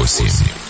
8.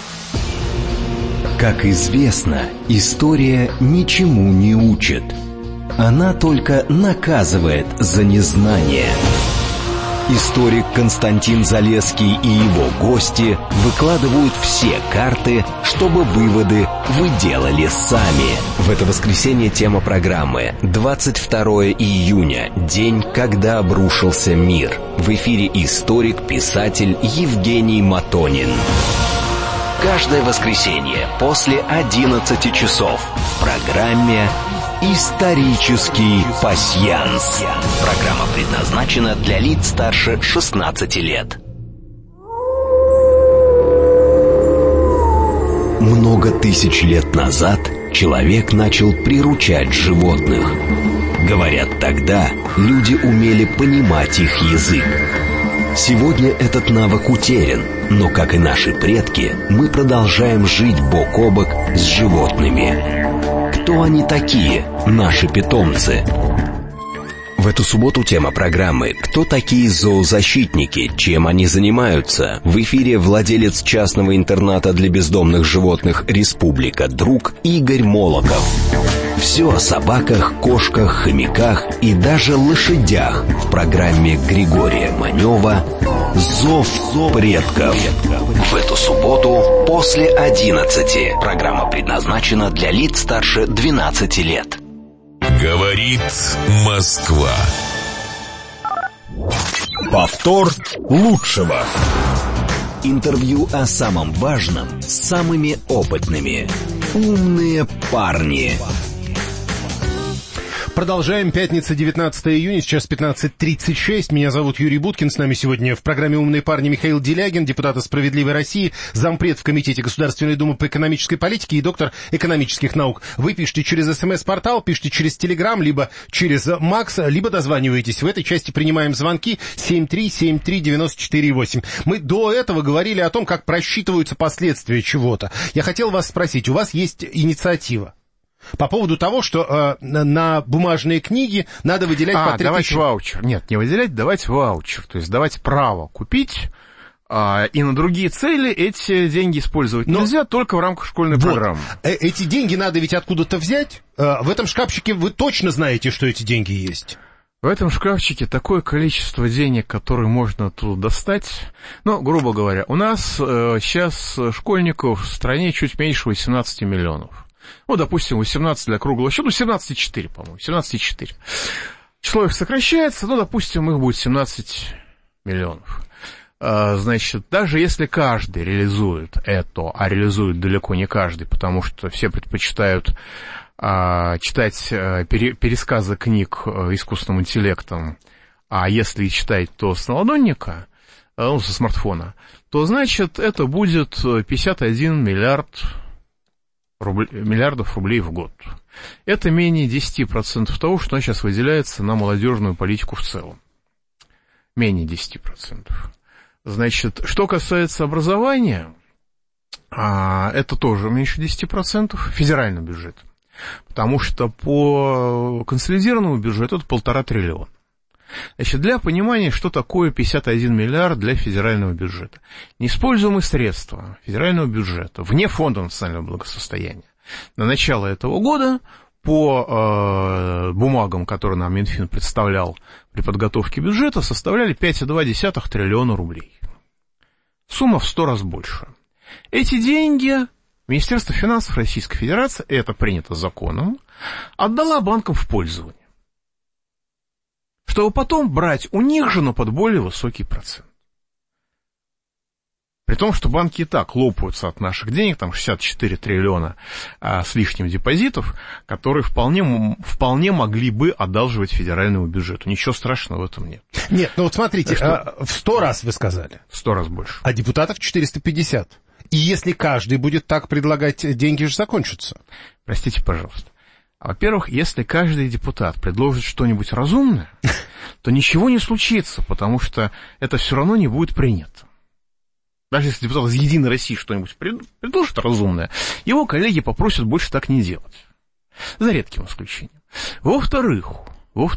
Как известно, история ничему не учит. Она только наказывает за незнание. Историк Константин Залесский и его гости выкладывают все карты, чтобы выводы вы делали сами. В это воскресенье тема программы 22 июня, день, когда обрушился мир. В эфире историк, писатель Евгений Матонин. Каждое воскресенье после 11 часов в программе «Исторический пасьянс». Программа предназначена для лиц старше 16 лет. Много тысяч лет назад человек начал приручать животных. Говорят, тогда люди умели понимать их язык. Сегодня этот навык утерян, но, как и наши предки, мы продолжаем жить бок о бок с животными. Кто они такие, наши питомцы? В эту субботу тема программы «Кто такие зоозащитники? Чем они занимаются?» В эфире владелец частного интерната для бездомных животных «Республика Друг» Игорь Молоков. Все о собаках, кошках, хомяках и даже лошадях в программе Григория Манева «Зов предков». В эту субботу после 11. Программа предназначена для лиц старше 12 лет. Говорит Москва. Повтор лучшего. Интервью о самом важном с самыми опытными. Умные парни. Продолжаем. Пятница, 19 июня, сейчас 15:36. Меня зовут Юрий Буткин. С нами сегодня в программе «Умные парни» Михаил Делягин, депутат от «Справедливой России», зампред в Комитете Государственной Думы по экономической политике и доктор экономических наук. Вы пишите через СМС-портал, пишите через Телеграм, либо через Макс, либо дозваниваетесь. В этой части принимаем звонки 7373948. Мы до этого говорили о том, как просчитываются последствия чего-то. Я хотел вас спросить, у вас есть инициатива по поводу того, что на бумажные книги надо выделять по 3000... давать ваучер. Нет, не выделять, давать ваучер. То есть давать право купить, и на другие цели эти деньги использовать нельзя, только в рамках школьной программы. Эти деньги надо ведь откуда-то взять. В этом шкафчике вы точно знаете, что эти деньги есть. В этом шкафчике такое количество денег, которые можно оттуда достать. Ну, грубо говоря, у нас сейчас школьников в стране чуть меньше 18 миллионов. Ну, допустим, 18 для круглого счета, 17,4, по-моему, 17,4. Число их сокращается, допустим, их будет 17 миллионов. Значит, даже если каждый реализует это, а реализует далеко не каждый, потому что все предпочитают читать пересказы книг искусственным интеллектом, а если и читать, то с наладонника, со смартфона, то, значит, это будет 51 миллиардов рублей в год. Это менее 10% того, что сейчас выделяется на молодежную политику в целом. Менее 10%. Значит, что касается образования, это тоже меньше 10% федерального бюджета. Потому что по консолидированному бюджету это 1,5 триллиона. Значит, для понимания, что такое 51 миллиард для федерального бюджета. Неиспользуемые средства федерального бюджета вне фонда национального благосостояния на начало этого года по бумагам, которые нам Минфин представлял при подготовке бюджета, составляли 5,2 триллиона рублей. Сумма в 100 раз больше. Эти деньги Министерство финансов Российской Федерации, это принято законом, отдало банкам в пользование, чтобы потом брать у них же, но под более высокий процент. При том, что банки и так лопаются от наших денег, там 64 триллиона с лишним депозитов, которые вполне могли бы одалживать федеральному бюджету. Ничего страшного в этом нет. Нет, вот смотрите, в 100 раз вы сказали. В 100 раз больше. А депутатов 450. И если каждый будет так предлагать, деньги же закончатся. Простите, пожалуйста. Во-первых, если каждый депутат предложит что-нибудь разумное, то ничего не случится, потому что это все равно не будет принято. Даже если депутат из «Единой России» что-нибудь предложит разумное, его коллеги попросят больше так не делать. За редким исключением. Во-вторых,